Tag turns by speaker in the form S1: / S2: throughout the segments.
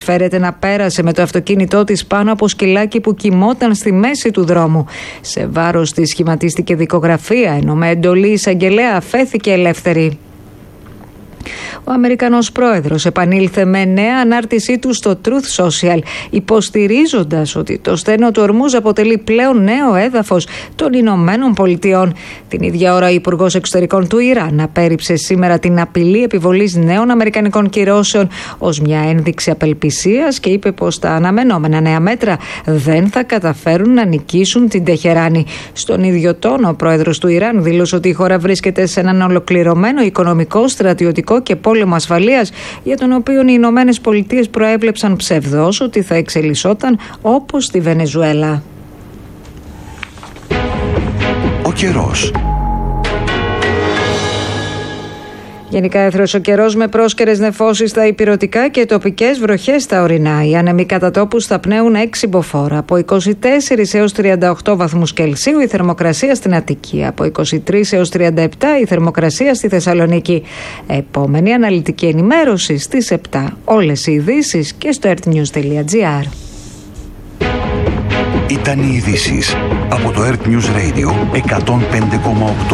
S1: φέρεται να πέρασε με το αυτοκίνητό της πάνω από σκυλάκι που κοιμόταν στη μέση του δρόμου. Σε βάρος της σχηματίστηκε δικογραφία, ενώ με εντολή εισαγγελέα αφέθηκε ελεύθερη. Ο Αμερικανός πρόεδρος επανήλθε με νέα ανάρτησή του στο Truth Social, υποστηρίζοντας ότι το στενό του Ορμούζ αποτελεί πλέον νέο έδαφος των Ηνωμένων Πολιτειών. Την ίδια ώρα, ο Υπουργός Εξωτερικών του Ιράν απέρριψε σήμερα την απειλή επιβολής νέων αμερικανικών κυρώσεων ως μια ένδειξη απελπισίας και είπε πως τα αναμενόμενα νέα μέτρα δεν θα καταφέρουν να νικήσουν την Τεχεράνη. Στον ίδιο τόνο, ο πρόεδρος του Ιράν δήλωσε ότι η χώρα βρίσκεται σε έναν ολοκληρωμένο οικονομικό, στρατιωτικό και πόλεμο ασφαλείας, για τον οποίο οι Ηνωμένες Πολιτείες προέβλεψαν ψευδώς ότι θα εξελισσόταν όπως στη Βενεζουέλα.
S2: Ο καιρός.
S1: Γενικά έθρος ο καιρός με πρόσκαιρες νεφώσεις στα ηπειρωτικά και τοπικές βροχές στα ορεινά. Οι άνεμοι κατά τόπους θα πνέουν 6 μποφόρ. Από 24 έως 38 βαθμούς Κελσίου η θερμοκρασία στην Αττική. Από 23 έως 37 η θερμοκρασία στη Θεσσαλονίκη. Επόμενη αναλυτική ενημέρωση στις 7. Όλες οι ειδήσεις και στο earthnews.gr.
S2: Ήταν οι ειδήσεις από το Earth News Radio 105,8.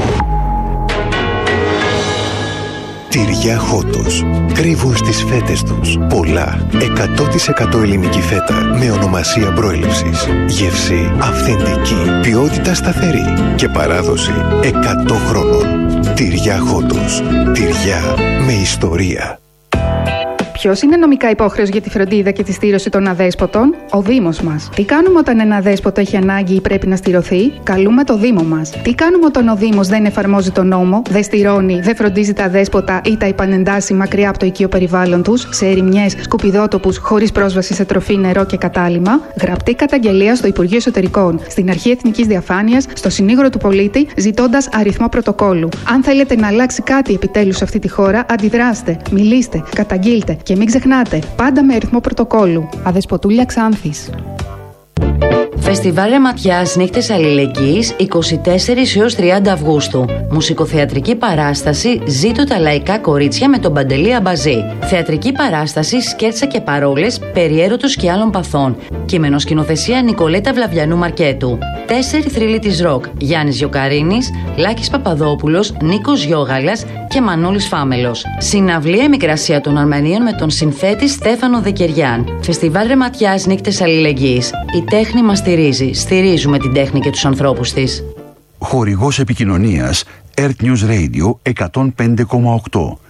S3: Τυριά Χότος. Κρύβουν στις φέτες τους πολλά 100% ελληνική φέτα με ονομασία προέλευσης. Γεύση αυθεντική, ποιότητα σταθερή και παράδοση 100 χρόνων. Τυριά Χότος. Τυριά με ιστορία.
S4: Ποιος είναι νομικά υπόχρεος για τη φροντίδα και τη στήρωση των αδέσποτων? Ο Δήμος μας. Τι κάνουμε όταν ένα αδέσποτο έχει ανάγκη ή πρέπει να στηρωθεί? Καλούμε το Δήμο μας. Τι κάνουμε όταν ο Δήμος δεν εφαρμόζει τον νόμο, δεν στηρώνει, δεν φροντίζει τα αδέσποτα ή τα επανεντάσσει μακριά από το οικείο περιβάλλον τους, σε ερημιές, σκουπιδότοπους, χωρίς πρόσβαση σε τροφή, νερό και κατάλυμμα? Γραπτή καταγγελία στο Υπουργείο Εσωτερικών, στην Αρχή Εθνικής Διαφάνειας, στο Συνήγορο του Πολίτη, ζητώντας αριθμό πρωτοκόλλου. Αν θέλετε να αλλάξει κάτι επιτέλους σε αυτή τη χώρα, αντιδράστε, μιλήστε, καταγγείλτε. Και μην ξεχνάτε, πάντα με αριθμό πρωτοκόλλου. Αδεσποτούλια Ξάνθης.
S5: Φεστιβάλ Ρεματιάς Νύχτες Αλληλεγγύης 24 έως 30 Αυγούστου. Μουσικοθεατρική παράσταση «Ζήτω τα λαϊκά κορίτσια» με τον Παντελή Αμπαζή. Θεατρική παράσταση «Σκέτσα και παρόλες» περί έρωτος και άλλων παθών. Κειμενοσκηνοθεσία Νικολέτα Βλαβιανού Μαρκέτου. 4 θρύλοι της ροκ: Γιάννης Γιοκαρίνης, Λάκης Παπαδόπουλος, Νίκος Γιώγαλας και Μανώλης Φάμελος. Συναυλία Εμικρασία των Αρμενίων με τον συνθέτη Στέφανο Δεκεριάν. Φεστιβάλ Ρεματιάς Νύχτες Αλληλεγγύης. Η τέχνη μας στηρίζει. Στηρίζουμε την τέχνη και τους ανθρώπους της.
S2: Χορηγός επικοινωνίας Earth News Radio 105,8.